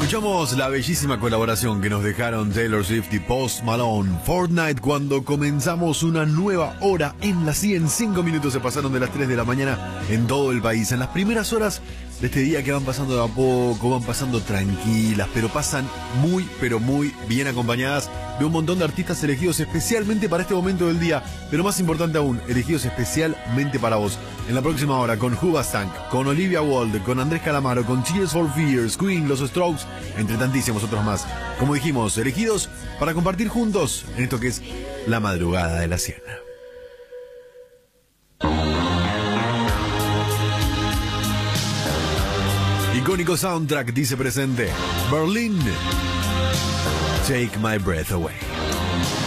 Escuchamos la bellísima colaboración que nos dejaron Taylor Swift y Post Malone, Fortnite, cuando comenzamos una nueva hora en la 100. 5 minutos se pasaron de las 3 de la mañana en todo el país. En las primeras horas de este día que van pasando de a poco, van pasando tranquilas, pero pasan muy, pero muy bien acompañadas de un montón de artistas elegidos especialmente para este momento del día, pero más importante aún, elegidos especialmente para vos. En la próxima hora con Hoobastank, con Olivia Wilde, con Andrés Calamaro, con Tears for Fears, Queen, Los Strokes, entre tantísimos otros más. Como dijimos, elegidos para compartir juntos en esto que es la madrugada de la 100. Icónico soundtrack dice presente Berlin, Take My Breath Away.